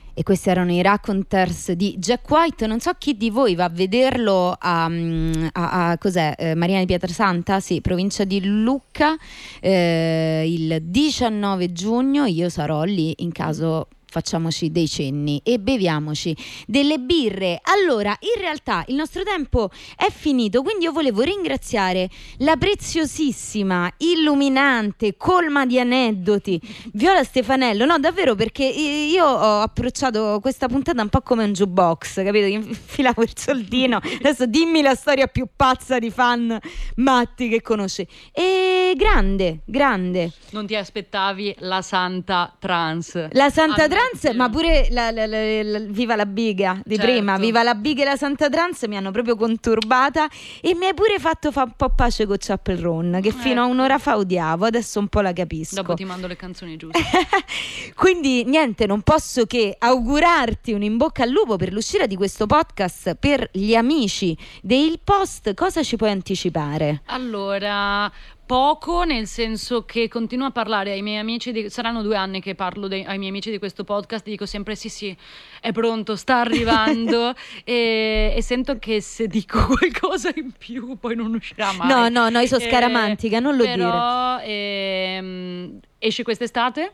E questi erano i Raconteurs di Jack White. Non so chi di voi va a vederlo a cos'è? Mariana di Pietrasanta, sì, provincia di Lucca, il 19 giugno. Io sarò lì, in caso facciamoci dei cenni e beviamoci delle birre. Allora, in realtà il nostro tempo è finito, quindi io volevo ringraziare la preziosissima, illuminante, colma di aneddoti Viola Stefanello. No, davvero, perché io ho approcciato questa puntata un po' come un jukebox, capito? Infilavo il soldino, adesso dimmi la storia più pazza di fan matti che conosci. E grande. Non ti aspettavi la santa trans? La santa trans, ma pure Viva la biga di certo. prima, Viva la biga e la santa trans mi hanno proprio conturbata, e mi hai pure fatto fa un po' pace con Chapel Roan, che fino a un'ora fa odiavo, adesso un po' la capisco. Dopo ti mando le canzoni giuste. Quindi niente, non posso che augurarti un in bocca al lupo per l'uscita di questo podcast. Per gli amici del Post, cosa ci puoi anticipare? Allora, poco, nel senso che continuo a parlare ai miei amici saranno 2 anni che parlo ai miei amici di questo podcast, dico sempre sì, è pronto, sta arrivando e sento che se dico qualcosa in più poi non uscirà mai. No, io sono scaramantica, non lo però, dire. Esce quest'estate.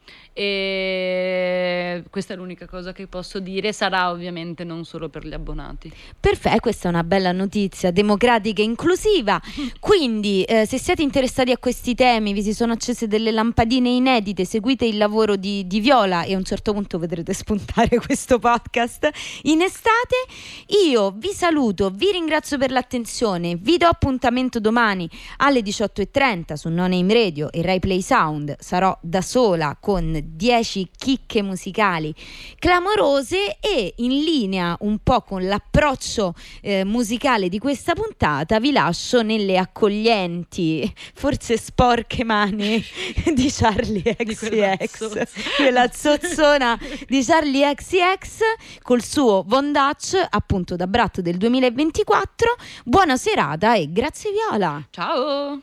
E questa è l'unica cosa che posso dire. Sarà ovviamente non solo per gli abbonati. Perfetto, questa è una bella notizia democratica e inclusiva. Quindi se siete interessati a questi temi, vi si sono accese delle lampadine inedite, seguite il lavoro di Viola e a un certo punto vedrete spuntare questo podcast in estate. Io vi saluto, vi ringrazio per l'attenzione, vi do appuntamento domani alle 18:30 su No Name Radio e Rai Play Sound. Sarò da sola con 10 chicche musicali clamorose e in linea un po' con l'approccio musicale di questa puntata vi lascio nelle accoglienti, forse sporche mani di Charlie XCX, quella zozzona di Charlie XCX col suo Von Dutch, appunto da Bratto del 2024. Buona serata e grazie Viola. Ciao.